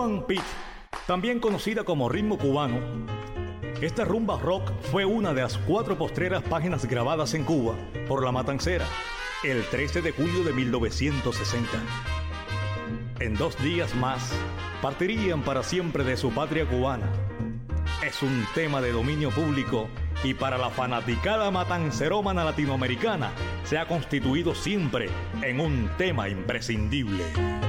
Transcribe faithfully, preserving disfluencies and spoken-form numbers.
One Beat, también conocida como ritmo cubano. Esta rumba rock fue una de las cuatro postreras páginas grabadas en Cuba por La Matancera el trece de julio de mil novecientos sesenta. En dos días más partirían para siempre de su patria cubana. Es un tema de dominio público y para la fanaticada matancerómana latinoamericana se ha constituido siempre en un tema imprescindible.